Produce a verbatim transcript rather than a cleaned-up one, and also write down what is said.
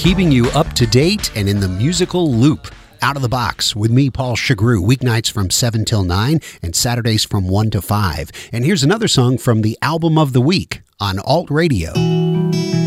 keeping you up to date and in the musical loop. Out of the Box with me, Paul Chagru, weeknights from seven till nine and Saturdays from one to five. And here's another song from the album of the week on Alt Radio.